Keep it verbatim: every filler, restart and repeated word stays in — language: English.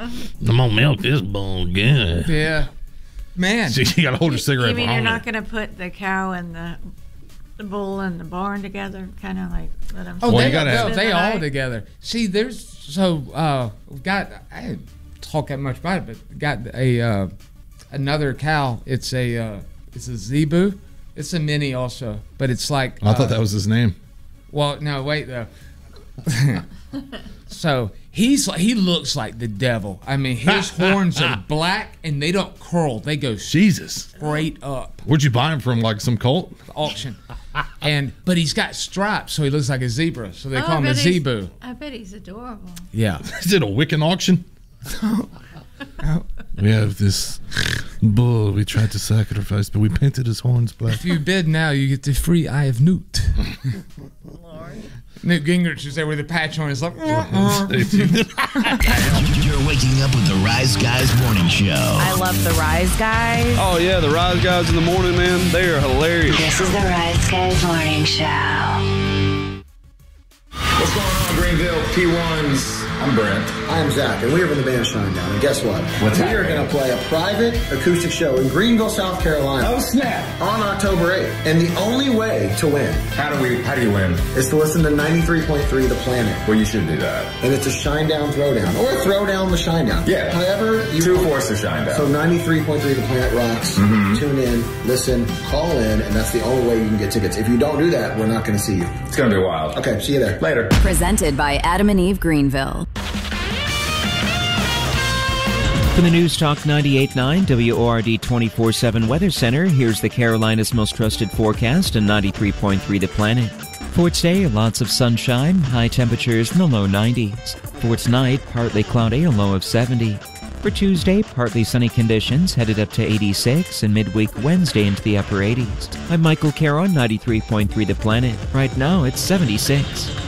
I'm gonna milk this bull again. Yeah. Man. So you got to hold your cigarette. You mean for you're longer. not going to put the cow and the the bull and the barn together? Kind of like let them. Oh, Well, they, you gotta no, have- they the all night? together. See, there's so uh, we've got. I didn't talk that much about it, but got a uh, another cow. It's a uh, it's a zebu. It's a mini also, but it's like. I thought uh, that was his name. Well, no, wait though. So he's like he looks like the devil. I mean, his horns are black and they don't curl; they go Jesus. straight up. Where'd you buy him from? Like some cult? Auction, and but he's got stripes, so he looks like a zebra. So they Oh, call I him a bet he's- zebu. I bet he's adorable. Yeah. Is it a Wiccan auction? We have this bull we tried to sacrifice, but we painted his horns black. If you bid now, you get the free Eye of Newt. Newt Gingrich is there with a patch on his like. uh-uh. You're waking up with the Rise Guys Morning Show. I love the Rise Guys. Oh, yeah, the Rise Guys in the morning, man. They are hilarious. This is the Rise Guys Morning Show. What's going on, Greenville P ones? I'm Brent. I'm Zach, and we are from the band Shinedown. And guess what? What's we happening? are going to play a private acoustic show in Greenville, South Carolina. Oh, snap. On October eighth. And the only way to win How do we, how do you win? is to listen to ninety-three point three The Planet. Well, you should do that. And it's a Shinedown throwdown. Or Throwdown the Shinedown. Yeah. However you Two want. force to shine down. So ninety-three point three The Planet rocks. Mhm. Tune in, listen, call in, and that's the only way you can get tickets. If you don't do that, we're not going to see you. It's going to be wild. Okay, see you there. Later. Presented by Adam and Eve Greenville. From the News Talk ninety-eight point nine W O R D twenty-four seven Weather Center, here's the Carolinas' most trusted forecast and ninety-three point three The Planet. For today, lots of sunshine, high temperatures in the low nineties. For tonight, partly cloudy, a low of seventy. For Tuesday, partly sunny conditions, headed up to eighty-six, and midweek Wednesday into the upper eighties. I'm Michael Caro on ninety-three point three The Planet. Right now, it's seventy-six.